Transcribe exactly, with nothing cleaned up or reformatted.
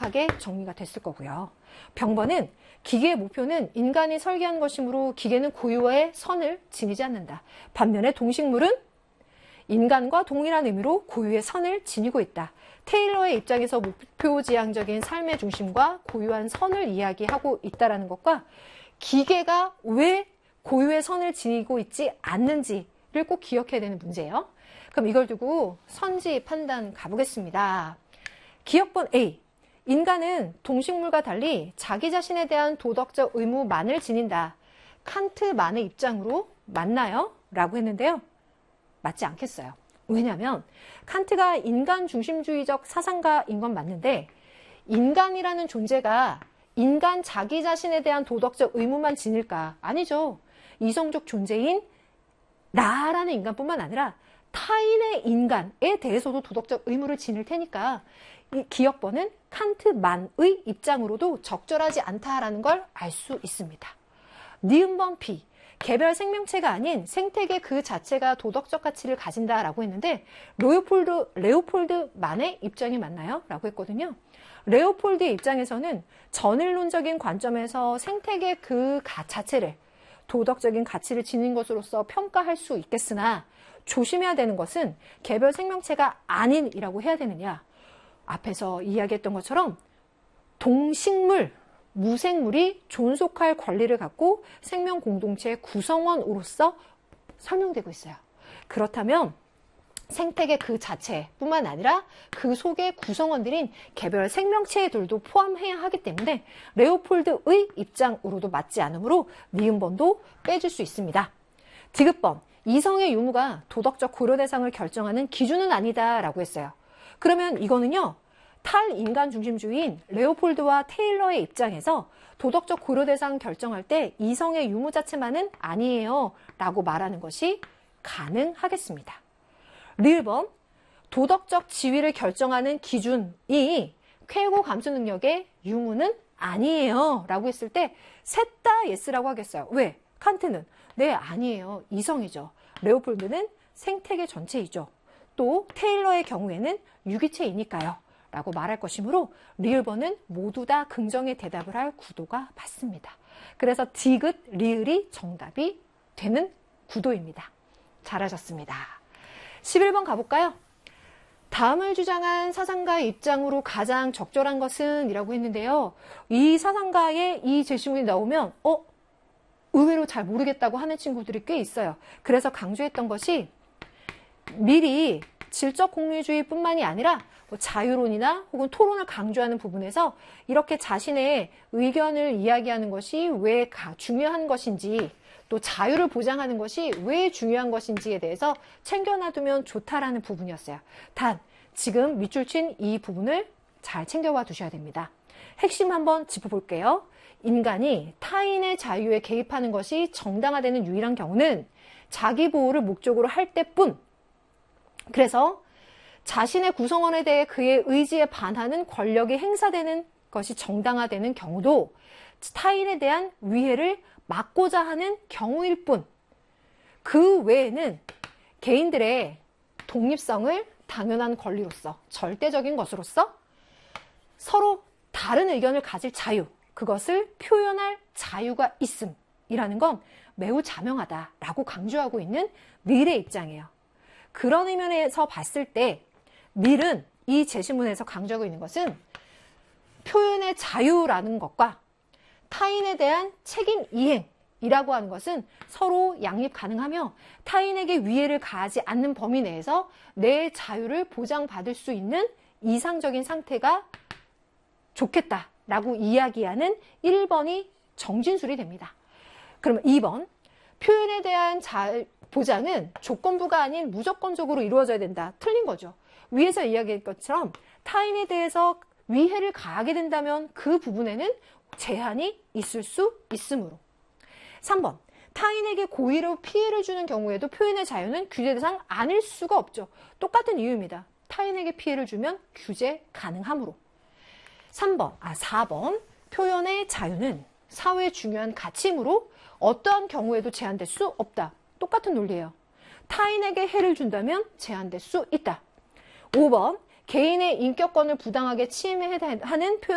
명확하게 정리가 됐을 거고요. 병번은 기계의 목표는 인간이 설계한 것이므로 기계는 고유의 선을 지니지 않는다. 반면에 동식물은 인간과 동일한 의미로 고유의 선을 지니고 있다. 테일러의 입장에서 목표지향적인 삶의 중심과 고유한 선을 이야기하고 있다는 것과 기계가 왜 고유의 선을 지니고 있지 않는지를 꼭 기억해야 되는 문제예요. 그럼 이걸 두고 선지 판단 가보겠습니다. 기억본 A. 인간은 동식물과 달리 자기 자신에 대한 도덕적 의무만을 지닌다. 칸트만의 입장으로 맞나요? 라고 했는데요. 맞지 않겠어요. 왜냐하면 칸트가 인간 중심주의적 사상가인 건 맞는데 인간이라는 존재가 인간 자기 자신에 대한 도덕적 의무만 지닐까? 아니죠. 이성적 존재인 나라는 인간뿐만 아니라 타인의 인간에 대해서도 도덕적 의무를 지닐 테니까 이 기억번은 칸트만의 입장으로도 적절하지 않다라는 걸 알 수 있습니다. 니은번 B. 개별 생명체가 아닌 생태계 그 자체가 도덕적 가치를 가진다라고 했는데 레오폴드, 레오폴드만의 입장이 맞나요? 라고 했거든요. 레오폴드의 입장에서는 전일론적인 관점에서 생태계 그 자체를 도덕적인 가치를 지닌 것으로서 평가할 수 있겠으나 조심해야 되는 것은 개별 생명체가 아닌이라고 해야 되느냐. 앞에서 이야기했던 것처럼 동식물, 무생물이 존속할 권리를 갖고 생명 공동체의 구성원으로서 설명되고 있어요. 그렇다면 생태계 그 자체뿐만 아니라 그 속의 구성원들인 개별 생명체들도 포함해야 하기 때문에 레오폴드의 입장으로도 맞지 않으므로 니은번도 빼줄 수 있습니다. 디귿번. 이성의 유무가 도덕적 고려 대상을 결정하는 기준은 아니다라고 했어요. 그러면 이거는요. 탈인간 중심주의인 레오폴드와 테일러의 입장에서 도덕적 고려 대상 결정할 때 이성의 유무 자체만은 아니에요 라고 말하는 것이 가능하겠습니다. 리을번. 도덕적 지위를 결정하는 기준이 쾌고 감수 능력의 유무는 아니에요 라고 했을 때 셋 다 예스라고 하겠어요. 왜? 칸트는 네 아니에요. 이성이죠. 레오폴드는 생태계 전체이죠. 또 테일러의 경우에는 유기체이니까요. 라고 말할 것이므로 리을번은 모두 다 긍정의 대답을 할 구도가 맞습니다. 그래서 디귿, 리을이 정답이 되는 구도입니다. 잘하셨습니다. 십일 번 가볼까요? 다음을 주장한 사상가의 입장으로 가장 적절한 것은 이라고 했는데요. 이 사상가의 이 제시문이 나오면 어? 의외로 잘 모르겠다고 하는 친구들이 꽤 있어요. 그래서 강조했던 것이 미리 질적 공리주의뿐만이 아니라 뭐 자유론이나 혹은 토론을 강조하는 부분에서 이렇게 자신의 의견을 이야기하는 것이 왜 중요한 것인지 또 자유를 보장하는 것이 왜 중요한 것인지에 대해서 챙겨놔두면 좋다라는 부분이었어요. 단 지금 밑줄 친 이 부분을 잘 챙겨와 두셔야 됩니다. 핵심 한번 짚어볼게요. 인간이 타인의 자유에 개입하는 것이 정당화되는 유일한 경우는 자기 보호를 목적으로 할 때뿐. 그래서 자신의 구성원에 대해 그의 의지에 반하는 권력이 행사되는 것이 정당화되는 경우도 타인에 대한 위해를 막고자 하는 경우일 뿐. 그 외에는 개인들의 독립성을 당연한 권리로서 절대적인 것으로서 서로 다른 의견을 가질 자유, 그것을 표현할 자유가 있음이라는 건 매우 자명하다라고 강조하고 있는 밀의 입장이에요. 그런 의미에서 봤을 때 밀은 이 제시문에서 강조하고 있는 것은 표현의 자유라는 것과 타인에 대한 책임 이행이라고 하는 것은 서로 양립 가능하며 타인에게 위해를 가하지 않는 범위 내에서 내 자유를 보장받을 수 있는 이상적인 상태가 좋겠다라고 이야기하는 일 번이 정진술이 됩니다. 그러면 이 번 표현에 대한 자, 보장은 조건부가 아닌 무조건적으로 이루어져야 된다. 틀린 거죠. 위에서 이야기한 것처럼 타인에 대해서 위해를 가하게 된다면 그 부분에는 제한이 있을 수 있으므로. 삼 번 타인에게 고의로 피해를 주는 경우에도 표현의 자유는 규제 대상 아닐 수가 없죠. 똑같은 이유입니다. 타인에게 피해를 주면 규제 가능하므로. 삼 번, 아 사 번 표현의 자유는 사회의 중요한 가치이므로 어떠한 경우에도 제한될 수 없다. 똑같은 논리예요. 타인에게 해를 준다면 제한될 수 있다. 오 번 개인의 인격권을 부당하게 침해하는 표현